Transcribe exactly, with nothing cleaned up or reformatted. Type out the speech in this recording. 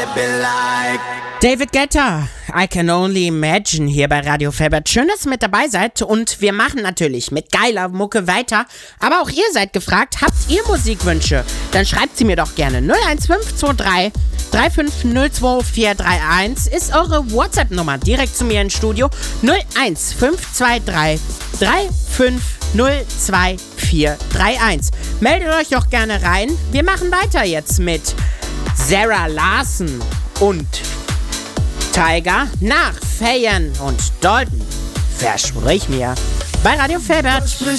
it be like? David Guetta, I Can Only Imagine hier bei Radio Fabert. Schön, dass ihr mit dabei seid und wir machen natürlich mit geiler Mucke weiter. Aber auch ihr seid gefragt, habt ihr Musikwünsche? Dann schreibt sie mir doch gerne. null eins fünf zwei drei drei fünf null zwei vier drei eins ist eure WhatsApp-Nummer. Direkt zu mir ins Studio. null eins fünf zwei drei drei fünf null zwei vier drei eins. Meldet euch doch gerne rein. Wir machen weiter jetzt mit Sarah Larson und Tiger nach Feyen und Dalton. Versprich mir. Bei Radio Fabert. Versprich